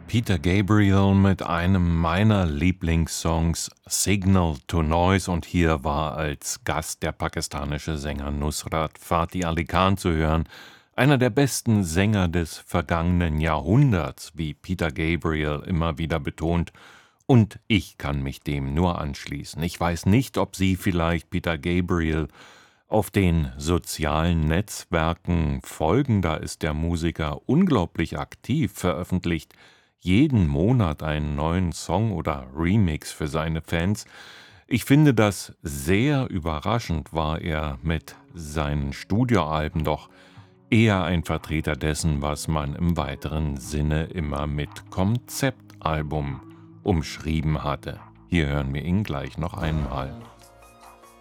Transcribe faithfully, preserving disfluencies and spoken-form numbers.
Peter Gabriel mit einem meiner Lieblingssongs „Signal to Noise“, und hier war als Gast der pakistanische Sänger Nusrat Fatih Ali Khan zu hören, einer der besten Sänger des vergangenen Jahrhunderts, wie Peter Gabriel immer wieder betont, und ich kann mich dem nur anschließen. Ich weiß nicht, ob Sie vielleicht Peter Gabriel auf den sozialen Netzwerken folgen. Da ist der Musiker unglaublich aktiv, veröffentlicht jeden Monat einen neuen Song oder Remix für seine Fans. Ich finde das sehr überraschend, war er mit seinen Studioalben doch eher ein Vertreter dessen, was man im weiteren Sinne immer mit Konzeptalbum umschrieben hatte. Hier hören wir ihn gleich noch einmal.